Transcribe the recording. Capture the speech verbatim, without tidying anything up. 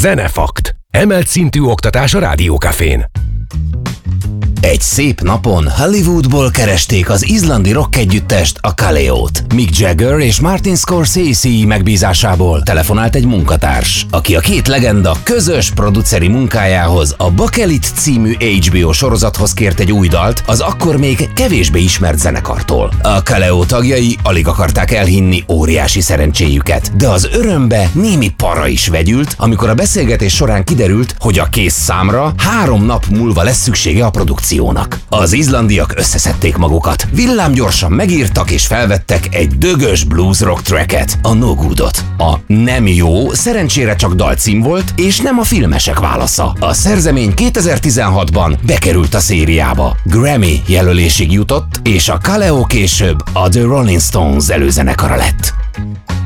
Zenefakt. Emelt szintű oktatás a Rádió Cafén. Egy szép napon Hollywoodból keresték az izlandi rockegyüttest, a Kaleót. Mick Jagger és Martin Scorsese megbízásából telefonált egy munkatárs, aki a két legenda közös produceri munkájához, a Bakelit című há bé o sorozathoz kért egy új dalt az akkor még kevésbé ismert zenekartól. A Kaleo tagjai alig akarták elhinni óriási szerencséjüket, de az örömbe némi para is vegyült, amikor a beszélgetés során kiderült, hogy a kész számra három nap múlva lesz szüksége a produkció. Az izlandiak összeszedték magukat, villámgyorsan megírtak és felvettek egy dögös blues rock tracket, a No Goodot. A nem jó szerencsére csak dalcím volt, és nem a filmesek válasza. A szerzemény kétezer-tizenhatban bekerült a szériába. Grammy jelölésig jutott, és a Kaleo később a The Rolling Stones előzenekara lett.